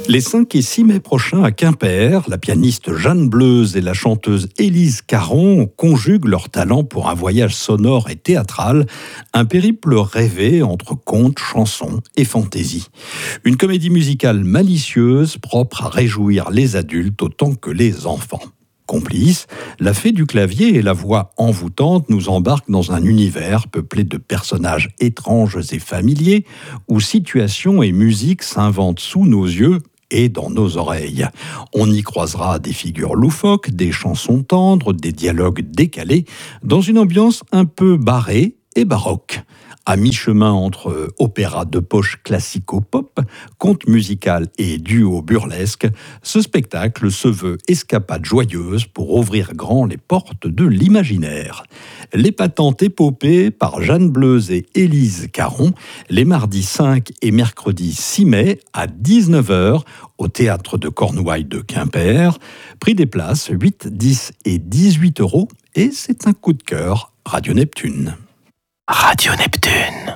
Les 5 et 6 mai prochains à Quimper, la pianiste Jeanne Bleuze et la chanteuse Élise Caron conjuguent leurs talents pour un voyage sonore et théâtral, un périple rêvé entre contes, chansons et fantaisie. Une comédie musicale malicieuse, propre à réjouir les adultes autant que les enfants. Complices, la fée du clavier et la voix envoûtante nous embarquent dans un univers peuplé de personnages étranges et familiers, où situations et musique s'inventent sous nos yeux et dans nos oreilles. On y croisera des figures loufoques, des chansons tendres, des dialogues décalés, dans une ambiance un peu barrée et baroque. À mi-chemin entre opéra de poche classico-pop, conte musical et duo burlesque, ce spectacle se veut escapade joyeuse pour ouvrir grand les portes de l'imaginaire. L'épatante épopée par Jeanne Bleuze et Élise Caron, les mardis 5 et mercredi 6 mai à 19h au Théâtre de Cornouailles de Quimper. Prix des places 8, 10 et 18 € et c'est un coup de cœur Radio Neptune. Radio Neptune.